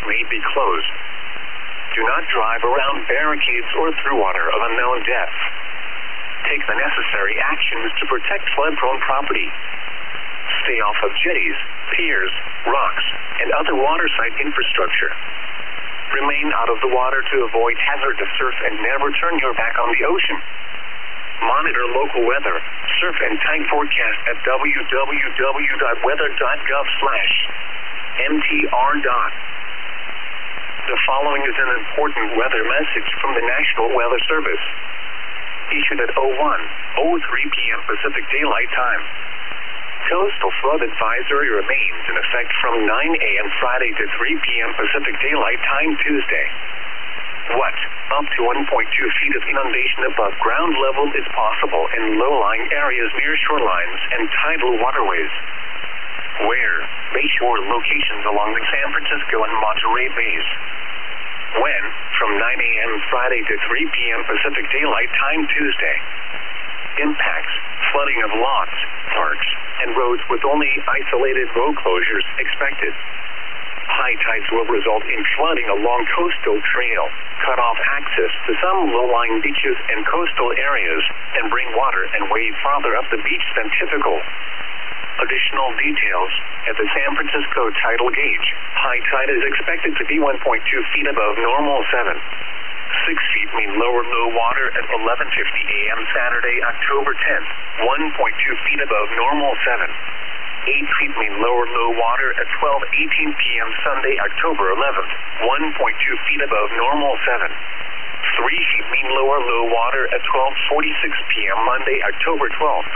may be closed. Do not drive around barricades or through water of unknown depth. Take the necessary actions to protect flood-prone property. Stay off of jetties, piers, rocks, and other waterside infrastructure. Remain out of the water to avoid hazardous surf and never turn your back on the ocean. Monitor local weather, surf and tide forecast at www.weather.gov/mtr. The following is an important weather message from the National Weather Service. Issued at 01:03 p.m. Pacific Daylight Time. Coastal flood advisory remains in effect from 9 a.m. Friday to 3 p.m. Pacific Daylight Time Tuesday. What? Up to 1.2 feet of inundation above ground level is possible in low-lying areas near shorelines and tidal waterways. Where? Bayshore locations along the San Francisco and Monterey Bays. When? From 9 a.m. Friday to 3 p.m. Pacific Daylight Time Tuesday. Impacts: flooding of lots, parks, and roads with only isolated road closures expected. High tides will result in flooding along coastal trail, cut off access to some low-lying beaches and coastal areas, and bring water and wave farther up the beach than typical. Additional details: at the San Francisco tidal gauge, high tide is expected to be 1.2 feet above normal 7. 6 feet mean lower low water at 11:50 a.m. Saturday, October 10th, 1.2 feet above normal 7. 8 feet mean lower low water at 12:18 p.m. Sunday, October 11th, 1.2 feet above normal 7. 3 feet mean lower low water at 12:46 p.m. Monday, October 12th,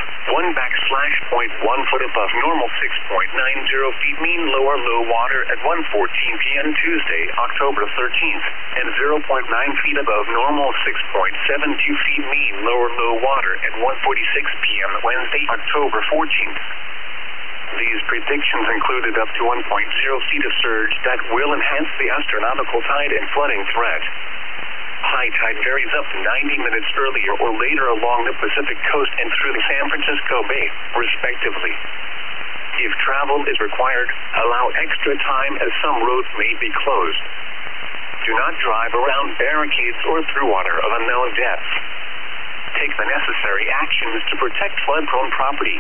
1/1 foot above normal 6.90 feet mean lower low water at 1:14 p.m. Tuesday, October 13th, and 0.9 feet above normal 6.72 feet mean lower low water at 1:46 p.m. Wednesday, October 14th. These predictions included up to 1.0 feet of surge that will enhance the astronomical tide and flooding threat. High tide varies up to 90 minutes earlier or later along the Pacific coast and through the San Francisco Bay, respectively. If travel is required, allow extra time as some roads may be closed. Do not drive around barricades or through water of unknown depth. Take the necessary actions to protect flood-prone property.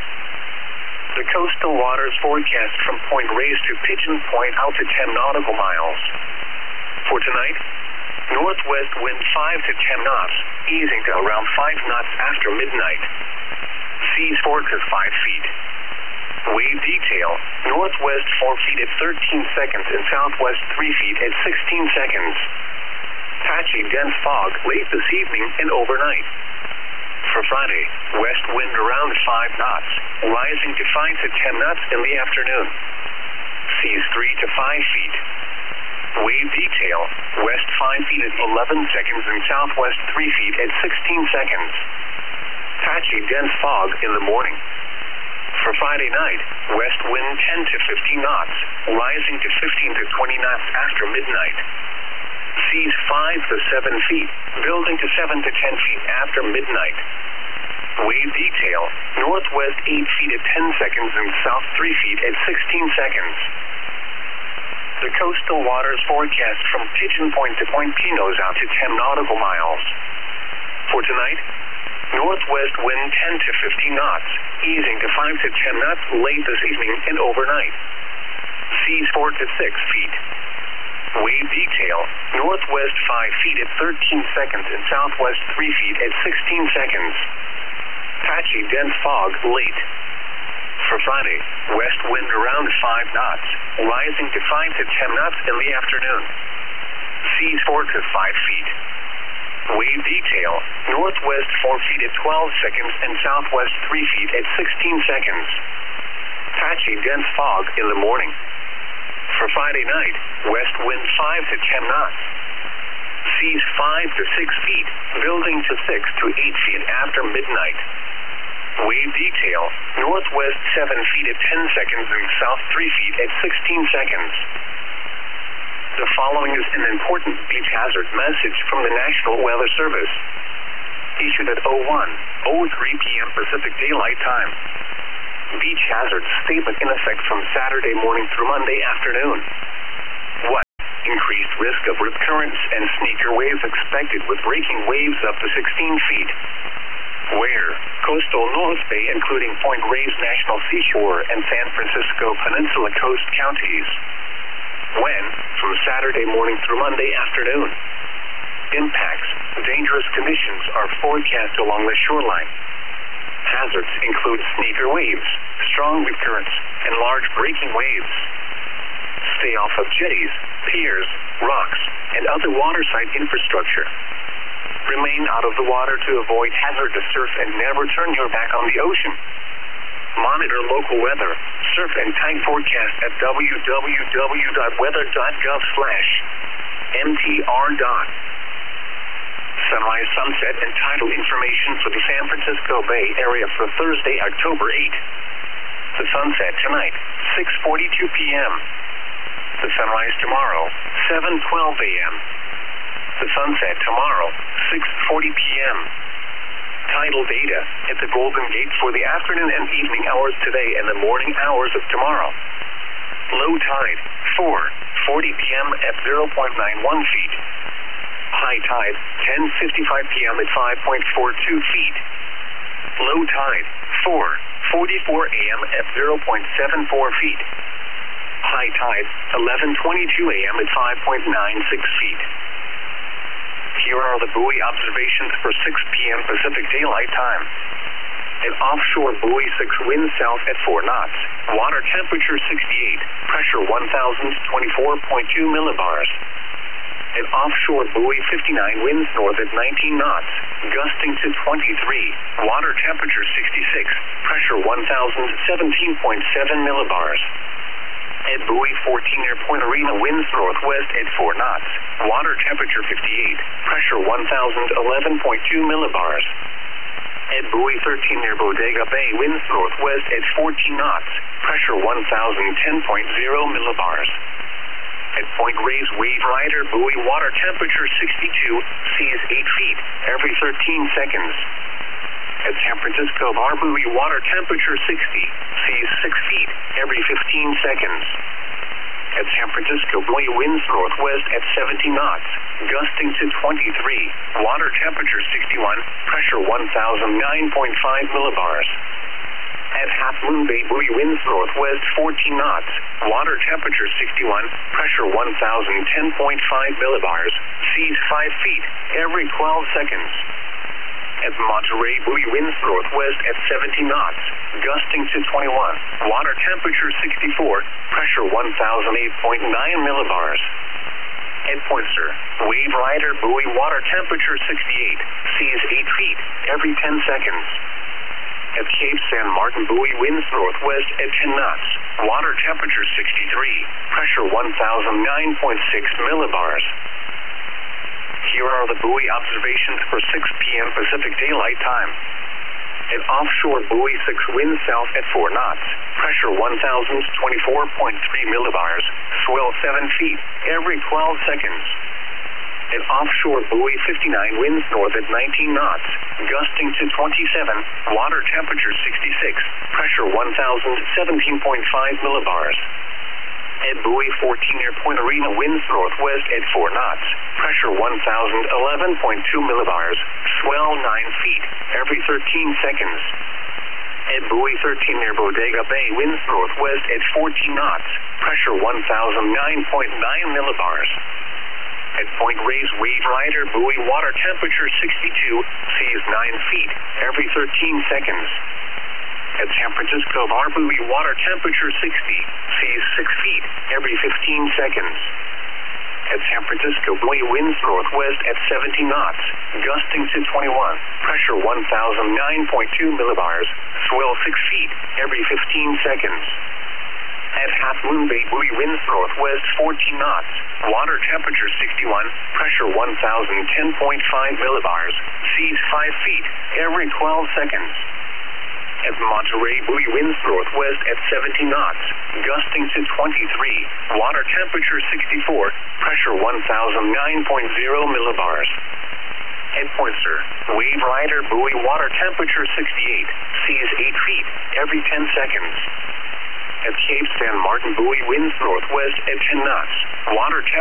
The coastal waters forecast from Point Reyes to Pigeon Point out to 10 nautical miles. For tonight, northwest wind 5 to 10 knots, easing to around 5 knots after midnight. Seas 4 to 5 feet. Wave detail: northwest 4 feet at 13 seconds and southwest 3 feet at 16 seconds. Patchy dense fog late this evening and overnight. For Friday, west wind around 5 knots, rising to 5 to 10 knots in the afternoon. Seas 3 to 5 feet. Wave detail: west 5 feet at 11 seconds and southwest 3 feet at 16 seconds. Patchy dense fog in the morning. For Friday night, west wind 10 to 15 knots, rising to 15 to 20 knots after midnight. Seas 5 to 7 feet, building to 7 to 10 feet after midnight. Wave detail: northwest 8 feet at 10 seconds and south 3 feet at 16 seconds. The coastal waters forecast from Pigeon Point to Point Pinos out to 10 nautical miles. For tonight, northwest wind 10 to 15 knots, easing to 5 to 10 knots late this evening and overnight. Seas 4 to 6 feet. Wave detail: northwest 5 feet at 13 seconds and southwest 3 feet at 16 seconds. Patchy dense fog late. For Friday, west wind around 5 knots, rising to 5 to 10 knots in the afternoon. Seas 4 to 5 feet. Wave detail: northwest 4 feet at 12 seconds and southwest 3 feet at 16 seconds. Patchy dense fog in the morning. For Friday night, west wind 5 to 10 knots. Seas 5 to 6 feet, building to 6 to 8 feet after midnight. Wave detail: northwest 7 feet at 10 seconds and south 3 feet at 16 seconds. The following is an important beach hazard message from the National Weather Service. Issued at 01:03 p.m. Pacific Daylight Time. Beach hazard statement in effect from Saturday morning through Monday afternoon. What? Increased risk of rip currents and sneaker waves expected with breaking waves up to 16 feet. Where? Coastal North Bay including Point Reyes National Seashore and San Francisco Peninsula Coast counties. When? From Saturday morning through Monday afternoon. Impacts. Dangerous conditions are forecast along the shoreline. Hazards include sneaker waves, strong rip currents, and large breaking waves. Stay off of jetties, piers, rocks, and other waterside infrastructure. Remain out of the water to avoid hazardous surf and never turn your back on the ocean. Monitor local weather, surf and tide forecast at www.weather.gov/MTR. Sunrise, sunset, and tidal information for the San Francisco Bay Area for Thursday, October 8. The sunset tonight, 6:42 p.m. The sunrise tomorrow, 7:12 a.m. The sunset tomorrow, 6:40 p.m. Tidal data at the Golden Gate for the afternoon and evening hours today and the morning hours of tomorrow. Low tide, 4:40 p.m. at 0.91 feet. High tide, 10:55 p.m. at 5.42 feet. Low tide, 4:44 a.m. at 0.74 feet. High tide, 11:22 a.m. at 5.96 feet. Here are the buoy observations for 6 p.m. Pacific Daylight Time. An offshore buoy 6 winds south at 4 knots. Water temperature 68. Pressure 1,024.2 millibars. An offshore buoy 59 winds north at 19 knots. Gusting to 23. Water temperature 66. Pressure 1,017.7 millibars. At buoy 14 near Point Arena winds northwest at 4 knots. Water temperature 58. Pressure 1,011.2 millibars. At buoy 13 near Bodega Bay winds northwest at 14 knots. Pressure 1,010.0 millibars. At Point Reyes Wave Rider buoy water temperature 62. Seas 8 feet every 13 seconds. At San Francisco Bar buoy water temperature 60. Seas 6 feet every 15 seconds. At San Francisco buoy winds northwest at 70 knots. Gusting to 23. Water temperature 61. Pressure 1,009.5 millibars. At Half Moon Bay buoy winds northwest 14 knots. Water temperature 61. Pressure 1,010.5 millibars. Seas 5 feet every 12 seconds. At Monterey buoy winds northwest at 70 knots. Gusting to 21. Water temperature 64. Pressure 1,008.9 millibars. At Poinsett, Wave Rider buoy water temperature 68. Seas 8 feet every 10 seconds. At Cape San Martin buoy winds northwest at 10 knots. Water temperature 63. Pressure 1,009.6 millibars. Here are the buoy observations for 6 p.m. Pacific Daylight Time. An offshore buoy 6 winds south at 4 knots. Pressure 1,024.3 millibars. Swell 7 feet every 12 seconds. An offshore buoy 59 winds north at 19 knots. Gusting to 27. Water temperature 66. Pressure 1,017.5 millibars. At buoy 14 near Point Arena winds northwest at 4 knots. Pressure 1,011.2 millibars. Swell 9 feet every 13 seconds. At buoy 13 near Bodega Bay winds northwest at 14 knots. Pressure 1,009.9 millibars. At Point Reyes Wave Rider buoy water temperature 62. Seas 9 feet every 13 seconds. At San Francisco Bar buoy water temperature 60. Seas 6 feet every 15 seconds. At San Francisco buoy winds northwest at 70 knots. Gusting to 21. Pressure 1,009.2 millibars. Swell 6 feet every 15 seconds. At Half Moon Bay buoy winds northwest 14 knots. Water temperature 61. Pressure 1,010.5 millibars. Seas 5 feet every 12 seconds. At Monterey buoy winds northwest at 70 knots. Gusting to 23. Water temperature 64. Pressure 1,009.0 millibars. At Poinsett, Wave Rider buoy water temperature 68. Seas 8 feet every 10 seconds. At Cape San Martin buoy winds northwest at 10 knots. Water temperature